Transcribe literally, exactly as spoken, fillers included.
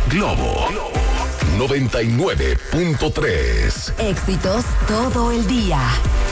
Globo noventa y nueve punto tres. Éxitos todo el día.